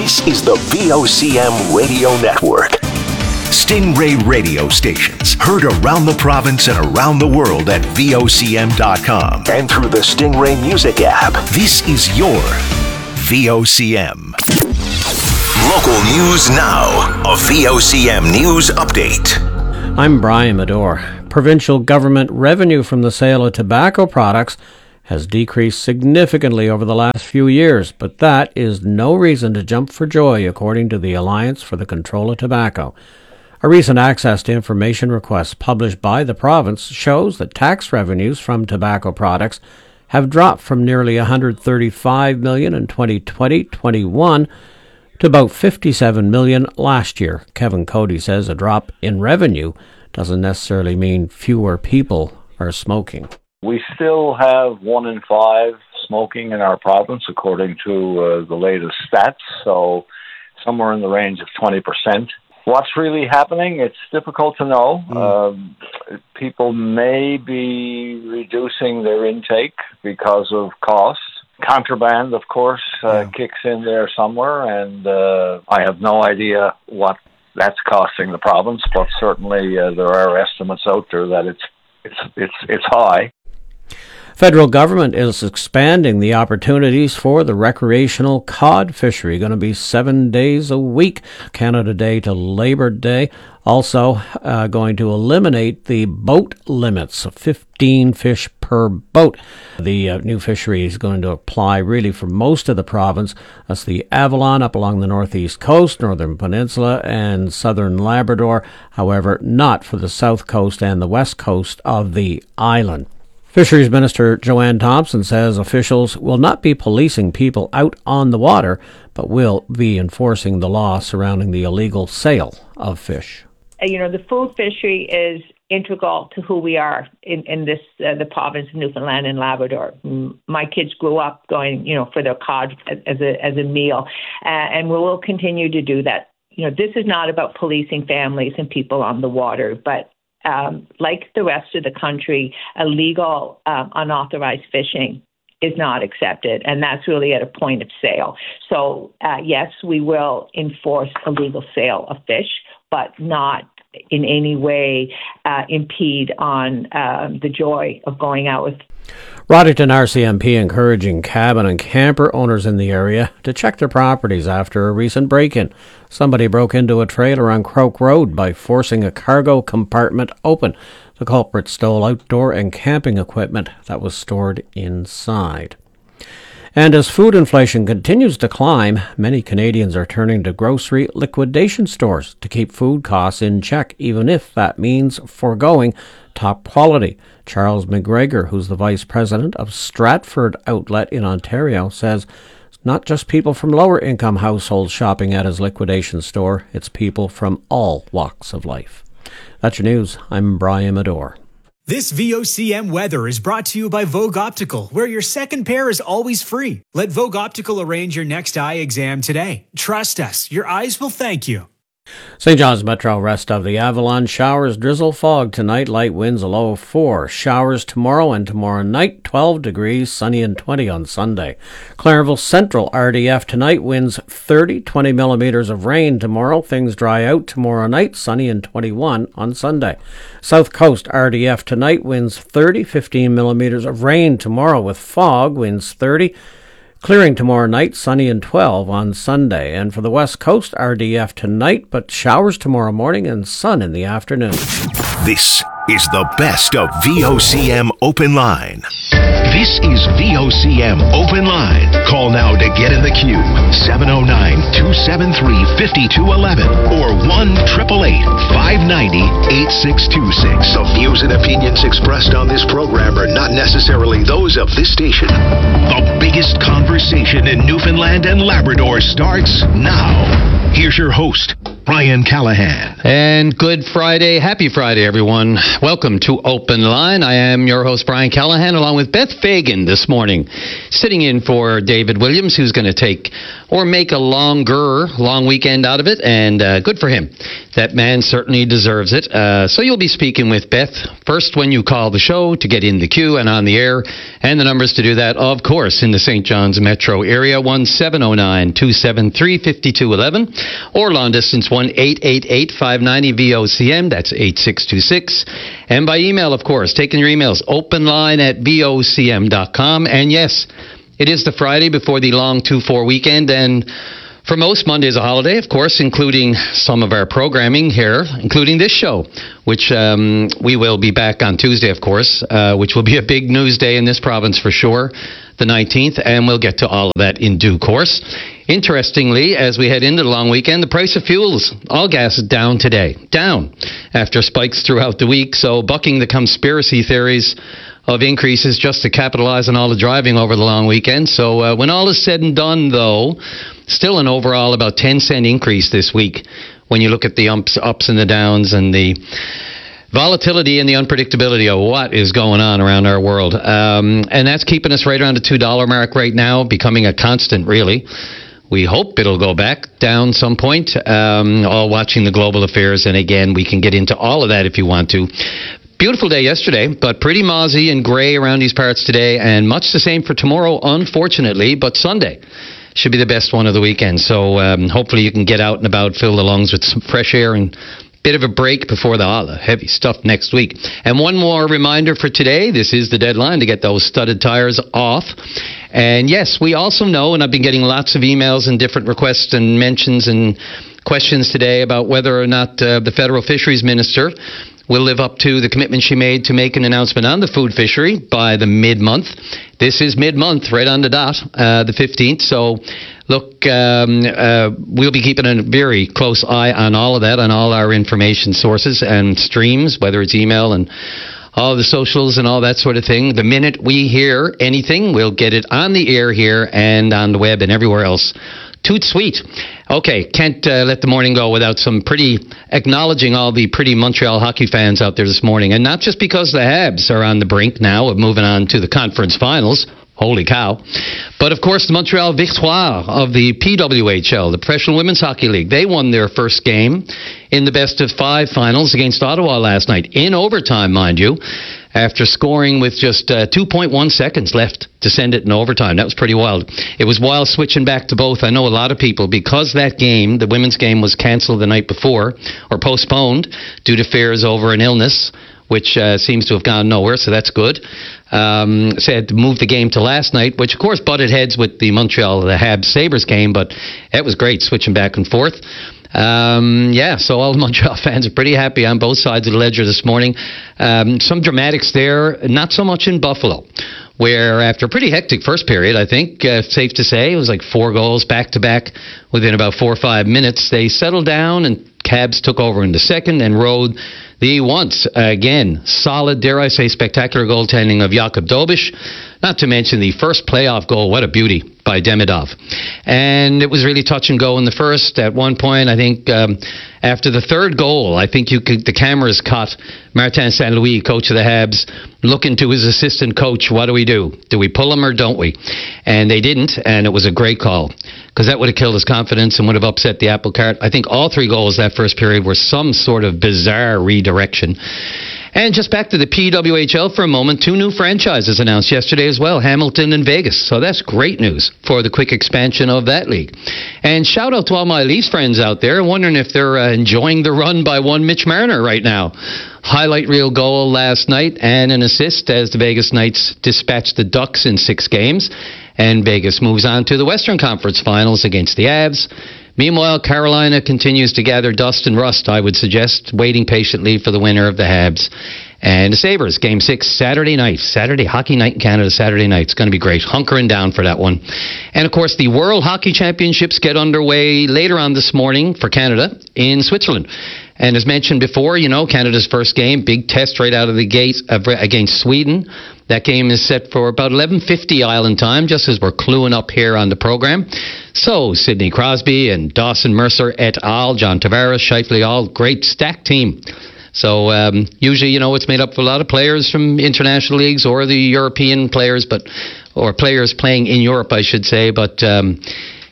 This is the VOCM Radio Network. Stingray radio stations heard around the province and around the world at VOCM.com and through the Stingray Music app. This is your VOCM. Local news now. A VOCM news update. I'm Brian Medore. Provincial government revenue from the sale of tobacco products has decreased significantly over the last few years, but that is no reason to jump for joy, according to the Alliance for the Control of Tobacco. A recent access to information request published by the province shows that tax revenues from tobacco products have dropped from nearly $135 million in 2020-21 to about $57 million last year. Kevin Cody says a drop in revenue doesn't necessarily mean fewer people are smoking. We still have 1 in 5 smoking in our province, according to the latest stats, so somewhere in the range of 20%. What's really happening? It's difficult to know. People may be reducing their intake because of cost. Contraband, of course, kicks in there somewhere, and I have no idea what that's costing the province, but certainly there are estimates out there that it's high. Federal government is expanding the opportunities for the recreational cod fishery. Going to be 7 days a week, Canada Day to Labor Day. Also going to eliminate the boat limits of 15 fish per boat. The new fishery is going to apply really for most of the province. That's the Avalon up along the northeast coast, northern peninsula, and southern Labrador. However, not for the south coast and the west coast of the island. Fisheries Minister Joanne Thompson says officials will not be policing people out on the water, but will be enforcing the law surrounding the illegal sale of fish. The food fishery is integral to who we are in this the province of Newfoundland and Labrador. My kids grew up going, for their cod as a meal, and we will continue to do that. This is not about policing families and people on the water, but like the rest of the country, illegal, unauthorized fishing is not accepted, and that's really at a point of sale. So, yes, we will enforce illegal sale of fish, but not in any way impede on the joy of going out with. Roddickton RCMP encouraging cabin and camper owners in the area to check their properties after a recent break-in. Somebody broke into a trailer on Croak Road by forcing a cargo compartment open. The culprit stole outdoor and camping equipment that was stored inside. And as food inflation continues to climb, many Canadians are turning to grocery liquidation stores to keep food costs in check, even if that means foregoing top quality. Charles McGregor, who's the vice president of Stratford Outlet in Ontario, says it's not just people from lower income households shopping at his liquidation store, it's people from all walks of life. That's your news. I'm Brian Medore. This VOCM weather is brought to you by Vogue Optical, where your second pair is always free. Let Vogue Optical arrange your next eye exam today. Trust us, your eyes will thank you. St. John's Metro, rest of the Avalon. Showers, drizzle, fog tonight. Light winds, a low of 4. Showers tomorrow and tomorrow night, 12 degrees, sunny and 20 on Sunday. Clarenville Central, RDF tonight, winds 30, 20 millimeters of rain tomorrow. Things dry out tomorrow night, sunny and 21 on Sunday. South Coast, RDF tonight, winds 30, 15 millimeters of rain tomorrow with fog, winds 30. Clearing tomorrow night, sunny and 12 on Sunday. And for the West Coast, RDF tonight, but showers tomorrow morning and sun in the afternoon. This is the best of VOCM Open Line. This is VOCM Open Line. Call now to get in the queue. 709-273-5211 or 1-888-590-8626. The views and opinions expressed on this program are not necessarily those of this station. The biggest conversation in Newfoundland and Labrador starts now. Here's your host, Brian Callahan. And good Friday. Happy Friday, everyone. Welcome to Open Line. I am your host, Brian Callahan, along with Beth Fagan this morning, sitting in for David Williams, who's going to take or make a long weekend out of it, and good for him. That man certainly deserves it. So you'll be speaking with Beth first when you call the show to get in the queue and on the air, and the numbers to do that, of course, in the St. John's metro area, 1-709-273-5211, or long distance 1-888-590-VOCM, that's 8626, and by email, of course, taking your emails, openline@vocm.com, and yes, it is the Friday before the long 2-4 weekend, and for most, Monday is a holiday, of course, including some of our programming here, including this show, which we will be back on Tuesday, of course, which will be a big news day in this province for sure, the 19th, and we'll get to all of that in due course. Interestingly, as we head into the long weekend, the price of fuels, all gas, is down today. Down after spikes throughout the week, so bucking the conspiracy theories of increases just to capitalize on all the driving over the long weekend. So when all is said and done, though, still an overall about 10-cent increase this week when you look at the ups and the downs and the volatility and the unpredictability of what is going on around our world. And that's keeping us right around the $2 mark right now, becoming a constant, really. We hope it'll go back down some point, all watching the global affairs. And again, we can get into all of that if you want to. Beautiful day yesterday, but pretty mozzy and gray around these parts today, and much the same for tomorrow, unfortunately, but Sunday should be the best one of the weekend. So hopefully you can get out and about, fill the lungs with some fresh air and bit of a break before the heavy stuff next week. And one more reminder for today, this is the deadline to get those studded tires off. And yes, we also know, and I've been getting lots of emails and different requests and mentions and questions today about whether or not the federal fisheries minister will live up to the commitment she made to make an announcement on the food fishery by the mid-month. This is mid-month, right on the dot, the 15th. So, look, we'll be keeping a very close eye on all of that, on all our information sources and streams, whether it's email and all the socials and all that sort of thing. The minute we hear anything, we'll get it on the air here and on the web and everywhere else. Toot sweet. Okay, can't let the morning go without some pretty acknowledging all the pretty Montreal hockey fans out there this morning. And not just because the Habs are on the brink now of moving on to the conference finals. Holy cow. But, of course, the Montreal Victoire of the PWHL, the Professional Women's Hockey League. They won their first game in the best-of-5 finals against Ottawa last night, in overtime, mind you, after scoring with just 2.1 seconds left to send it in overtime. That was pretty wild. It was wild switching back to both. I know a lot of people, because that game, the women's game, was canceled the night before, or postponed, due to fears over an illness, which seems to have gone nowhere, so that's good. Said to move the game to last night, which of course butted heads with the Habs Sabres game, but it was great switching back and forth. So all the Montreal fans are pretty happy on both sides of the ledger this morning. Some dramatics there, not so much in Buffalo, where after a pretty hectic first period, I think, safe to say, it was like 4 goals back-to-back within about 4 or 5 minutes. They settled down and Habs took over in the second and rode the once again solid, dare I say, spectacular goaltending of Jakub Dobiš. Not to mention the first playoff goal. What a beauty by Demidov. And it was really touch and go in the first. At one point, I think, after the third goal, I think the cameras caught Martin St. Louis, coach of the Habs, looking to his assistant coach, what do we do? Do we pull him or don't we? And they didn't, and it was a great call, because that would have killed his confidence and would have upset the apple cart. I think all 3 goals that first period were some sort of bizarre redirection. And just back to the PWHL for a moment, 2 new franchises announced yesterday as well, Hamilton and Vegas. So that's great news for the quick expansion of that league. And shout out to all my Leafs friends out there, wondering if they're enjoying the run by one Mitch Marner right now. Highlight reel goal last night and an assist as the Vegas Knights dispatched the Ducks in 6 games. And Vegas moves on to the Western Conference Finals against the Avs. Meanwhile, Carolina continues to gather dust and rust, I would suggest, waiting patiently for the winner of the Habs and the Sabres. Game 6, Saturday night. Saturday, Hockey Night in Canada, Saturday night. It's going to be great. Hunkering down for that one. And, of course, the World Hockey Championships get underway later on this morning for Canada in Switzerland. And as mentioned before, Canada's first game, big test right out of the gate against Sweden. That game is set for about 11:50 Island time, just as we're cluing up here on the program. So, Sidney Crosby and Dawson Mercer et al., John Tavares, Scheifele, all great stacked team. So, usually, it's made up of a lot of players from international leagues or the European players, or players playing in Europe, I should say. But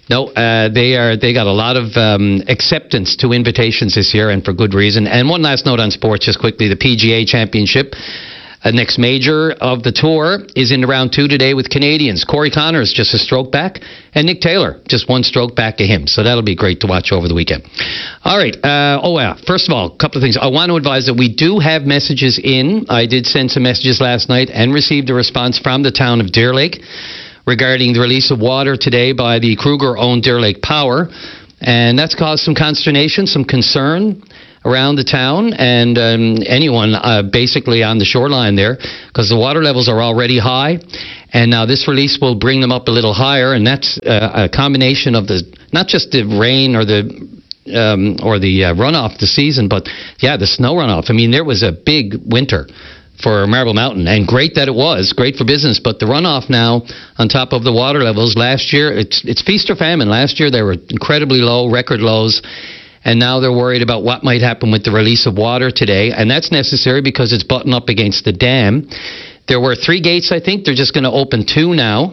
No, they got a lot of acceptance to invitations this year, and for good reason. And one last note on sports, just quickly: the PGA Championship, next major of the tour, is in round 2 today with Canadians. Corey Connors just a stroke back, and Nick Taylor just 1 stroke back of him. So that'll be great to watch over the weekend. All right. First of all, a couple of things. I want to advise that we do have messages in. I did send some messages last night and received a response from the town of Deer Lake regarding the release of water today by the Kruger-owned Deer Lake Power. And that's caused some consternation, some concern around the town and anyone basically on the shoreline there, because the water levels are already high. And now this release will bring them up a little higher. And that's a combination of not just the rain or the runoff this season, but, the snow runoff. I mean, there was a big winter for Marble Mountain, and great that it was, great for business, but the runoff now on top of the water levels last year, it's feast or famine. Last year they were incredibly low, record lows, and now they're worried about what might happen with the release of water today, and that's necessary because it's buttoned up against the dam. There were 3 gates, I think. They're just going to open 2 now.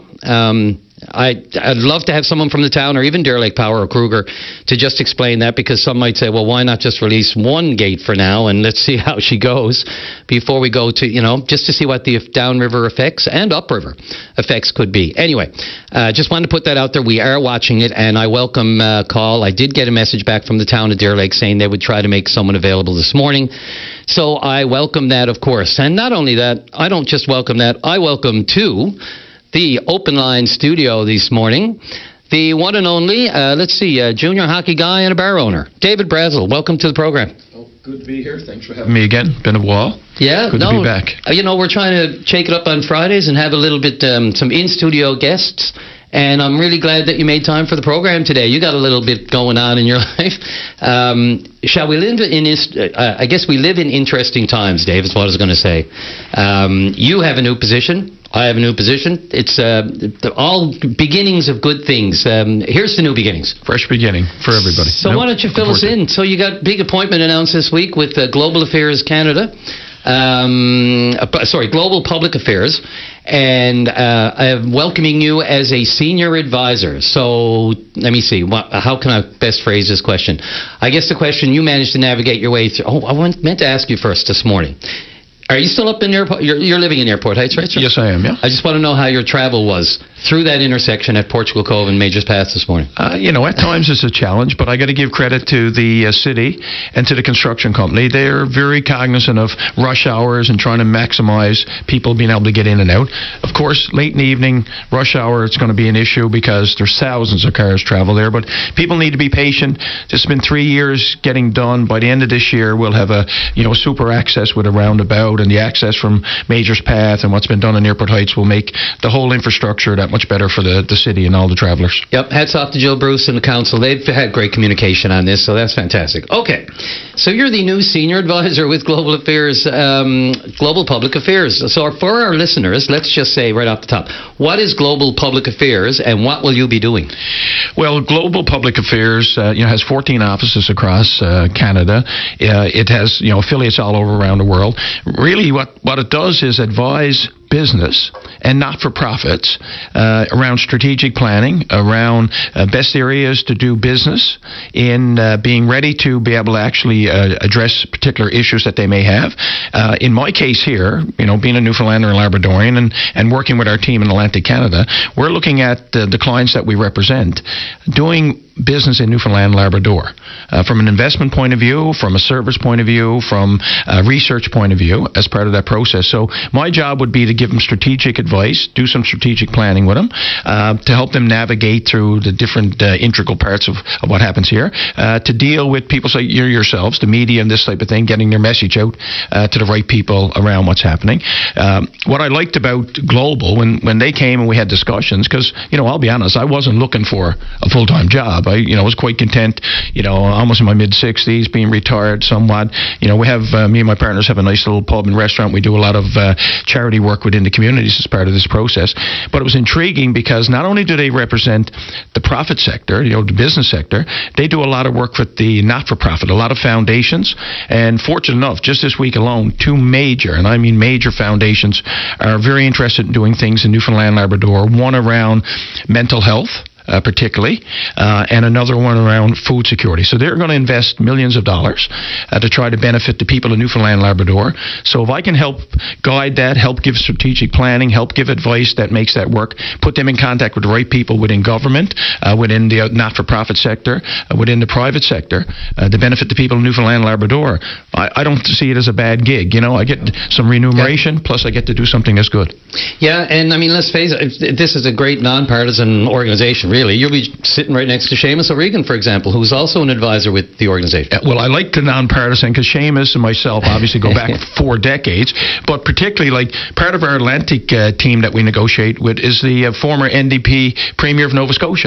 I'd love to have someone from the town or even Deer Lake Power or Kruger to just explain that, because some might say, well, why not just release 1 gate for now and let's see how she goes before we go to, just to see what the downriver effects and upriver effects could be. Anyway, just wanted to put that out there. We are watching it, and I welcome call. I did get a message back from the town of Deer Lake saying they would try to make someone available this morning. So I welcome that, of course. And not only that, I don't just welcome that, I welcome too the Open Line studio this morning, the one and only, junior hockey guy and a bar owner, David Brazel. Welcome to the program. Oh, good to be here. Thanks for having me again. Been a while. Yeah, good to be back. We're trying to shake it up on Fridays and have a little bit some in-studio guests. And I'm really glad that you made time for the program today. You got a little bit going on in your life. Shall we live in I guess we live in interesting times, Dave, is what I was going to say. You have a new position. I have a new position. It's all beginnings of good things. Here's the new beginnings. Fresh beginning for everybody. So why don't you fill us in? So you got big appointment announced this week with Global Affairs Canada. Global Public Affairs, and I'm welcoming you as a senior advisor. So let me see, how can I best phrase this question? I guess the question you managed to navigate your way through. I meant to ask you first this morning. Are you still up in Airport? You're living in Airport Heights, right, sir? Yes, I am, yeah. I just want to know how your travel was through that intersection at Portugal Cove and Majors Path this morning. At times it's a challenge, but I got to give credit to the city and to the construction company. They're very cognizant of rush hours and trying to maximize people being able to get in and out. Of course, late in the evening, rush hour, it's going to be an issue because there's thousands of cars travel there, but people need to be patient. It's been 3 years getting done. By the end of this year, we'll have a super access with a roundabout, and the access from Majors Path and what's been done in Airport Heights will make the whole infrastructure that much better for the city and all the travelers. Yep, hats off to Jill Bruce and the council. They've had great communication on this, so that's fantastic. Okay, so you're the new senior advisor with Global Affairs, Global Public Affairs. So for our listeners, let's just say right off the top, what is Global Public Affairs and what will you be doing? Well, Global Public Affairs has 14 offices across Canada. It has affiliates all over around the world. Really, what it does is advise business and not-for-profits around strategic planning, around best areas to do business, in being ready to be able to actually address particular issues that they may have. In my case here, being a Newfoundlander and Labradorian and working with our team in Atlantic Canada, we're looking at the clients that we represent doing business in Newfoundland and Labrador, from an investment point of view, from a service point of view, from a research point of view, as part of that process. So my job would be to give them strategic advice, do some strategic planning with them, to help them navigate through the different integral parts of what happens here, to deal with people like yourselves, the media and this type of thing, getting their message out to the right people around what's happening. What I liked about Global, when they came and we had discussions, because, I'll be honest, I wasn't looking for a full-time job. I was quite content, almost in my mid-60s, being retired somewhat. We have, me and my partners have a nice little pub and restaurant. We do a lot of charity work within the communities as part of this process. But it was intriguing because not only do they represent the profit sector, the business sector, they do a lot of work with the not-for-profit, a lot of foundations. And fortunate enough, just this week alone, 2 major, and I mean major foundations, are very interested in doing things in Newfoundland, Labrador. One around mental health, particularly, and another one around food security. So they're going to invest millions of dollars to try to benefit the people of Newfoundland and Labrador. So if I can help guide that, help give strategic planning, help give advice that makes that work, put them in contact with the right people within government, within the not-for-profit sector, within the private sector, to benefit the people of Newfoundland and Labrador, I don't see it as a bad gig. You know, I get some remuneration, plus I get to do something that's good. Yeah, and I mean, let's face it, this is a great non-partisan organization, really. You'll be sitting right next to Seamus O'Regan, for example, who's also an advisor with the organization. Well, I like the non-partisan because Seamus and myself obviously go back 4 decades, but particularly, like, part of our Atlantic team that we negotiate with is the former NDP Premier of Nova Scotia.